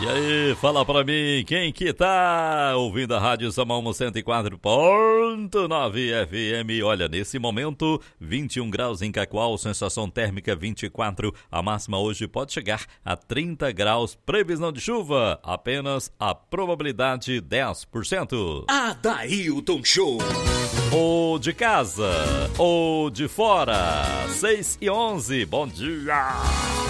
E aí, fala pra mim, quem que tá ouvindo a Rádio Samuel 104.9 FM? Olha, nesse momento, 21 graus em Cacoal, sensação térmica 24, a máxima hoje pode chegar a 30 graus, previsão de chuva, apenas a probabilidade 10%. Adailton Show. Ou de casa, ou de fora, 6 e 11, bom dia!